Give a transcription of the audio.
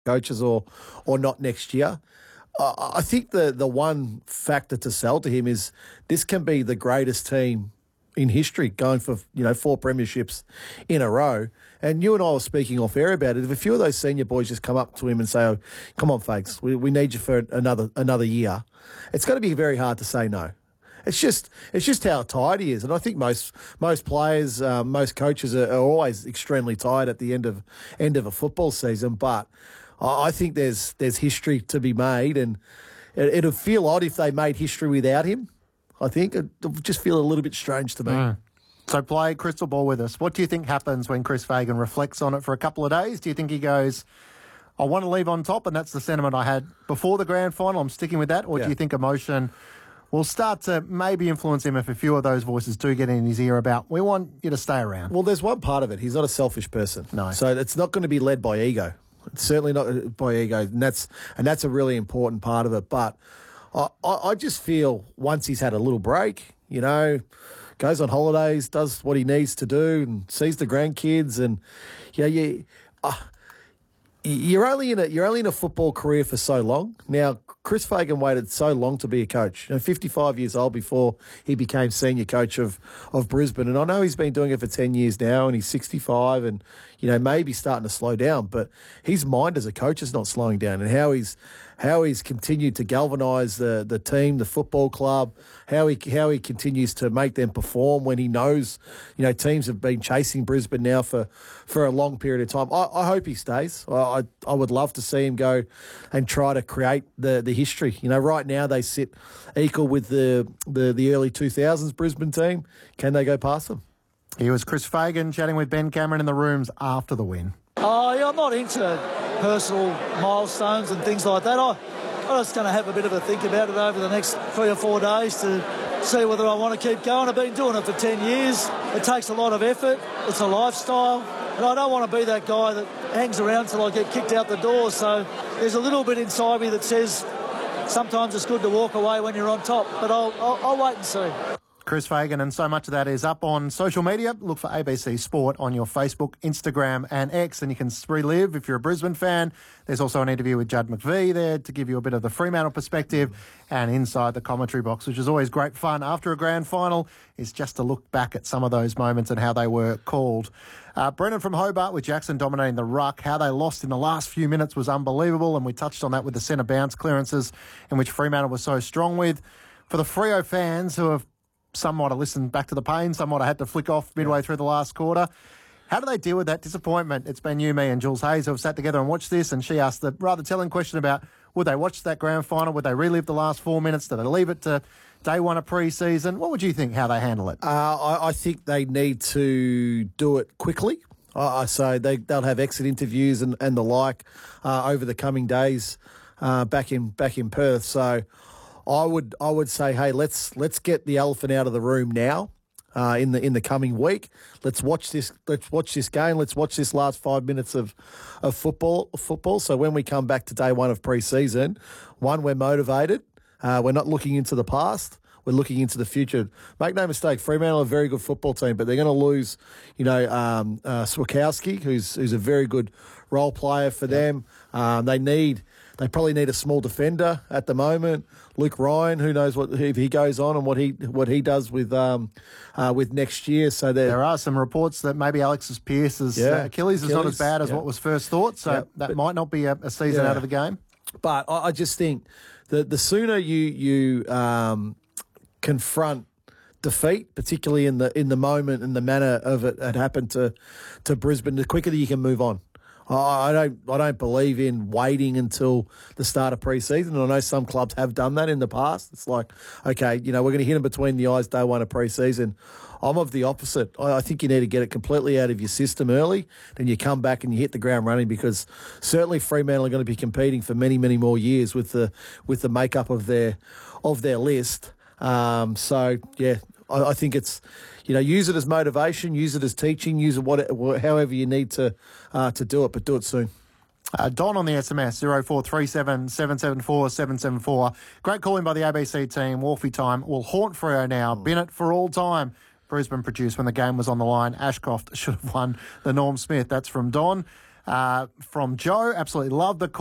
coaches or not next year. I think the one factor to sell to him is this can be the greatest team in history, going for 4 premierships in a row. And you and I were speaking off air about it. If a few of those senior boys just come up to him and say, "Oh, come on, Fags, we need you for another year," it's going to be very hard to say no. It's just how tired he is, and I think most players, most coaches are always extremely tired at the end of a football season. But I think there's history to be made, and it'd feel odd if they made history without him. I think it would just feel a little bit strange to me. Mm. So play crystal ball with us. What do you think happens when Chris Fagan reflects on it for a couple of days? Do you think he goes, "I want to leave on top, and that's the sentiment I had before the grand final, I'm sticking with that"? Or do you think emotion will start to maybe influence him if a few of those voices do get in his ear about, "We want you to stay around"? Well, there's one part of it. He's not a selfish person. No. So it's not going to be led by ego. It's certainly not by ego, and that's a really important part of it. But I just feel once he's had a little break, goes on holidays, does what he needs to do, and sees the grandkids, and you're only in a football career for so long. Now, Chris Fagan waited so long to be a coach. 55 years old before he became senior coach of Brisbane. And I know he's been doing it for 10 years now, and he's 65 and, maybe starting to slow down. But his mind as a coach is not slowing down, and how he's continued to galvanise the team, the football club, how he continues to make them perform when he knows, teams have been chasing Brisbane now for a long period of time. I hope he stays. I would love to see him go and try to create the history. Right now they sit equal with the early 2000s Brisbane team. Can they go past them? He was Chris Fagan chatting with Ben Cameron in the rooms after the win. I'm not into personal milestones and things like that. I'm just going to have a bit of a think about it over the next 3 or 4 days to see whether I want to keep going. I've been doing it for 10 years. It takes a lot of effort. It's a lifestyle. And I don't want to be that guy that hangs around till I get kicked out the door. So there's a little bit inside me that says sometimes it's good to walk away when you're on top. But I'll wait and see. Chris Fagan, and so much of that is up on social media. Look for ABC Sport on your Facebook, Instagram and X, and you can relive if you're a Brisbane fan. There's also an interview with Judd McVie there to give you a bit of the Fremantle perspective, and inside the commentary box, which is always great fun after a grand final, is just to look back at some of those moments and how they were called. Brendan from Hobart with Jackson dominating the ruck. How they lost in the last few minutes was unbelievable, and we touched on that with the centre bounce clearances in which Fremantle was so strong with. For the Freo fans who have some might have listened back to the pain, some might have had to flick off midway through the last quarter. How do they deal with that disappointment? It's been you, me and Jules Hayes who have sat together and watched this, and she asked the rather telling question about would they watch that grand final? Would they relive the last 4 minutes? Do they leave it to day one of pre-season? What would you think how they handle it? I think they need to do it quickly. So they'll have exit interviews and the like over the coming days back in Perth. So I would say, hey, let's get the elephant out of the room now. In the coming week, let's watch this game. Let's watch this last 5 minutes of football. So when we come back to day one of pre-season, we're motivated. We're not looking into the past. We're looking into the future. Make no mistake, Fremantle are a very good football team, but they're going to lose, Swakowski, who's a very good role player for them. They probably need a small defender at the moment. Luke Ryan, who knows if he goes on and what he does with next year. So there are some reports that maybe Alexis Pearce's Achilles is not as bad as what was first thought. So that might not be a season out of the game. But I just think that the sooner you confront defeat, particularly in the moment and the manner of it had happened to Brisbane, the quicker that you can move on. I don't believe in waiting until the start of pre-season. And I know some clubs have done that in the past. It's like, okay, we're going to hit them between the eyes day one of pre-season. I'm of the opposite. I think you need to get it completely out of your system early, then you come back and you hit the ground running, because certainly Fremantle are going to be competing for many, many more years with the makeup of their list. I think it's, use it as motivation, use it as teaching, use it however you need to do it, but do it soon. Don on the SMS, 0437 774 774. Great call in by the ABC team. Wolfie time will haunt Freo now. Bennett for all time. Brisbane produced when the game was on the line. Ashcroft should have won the Norm Smith. That's from Don. from Joe. Absolutely love the call.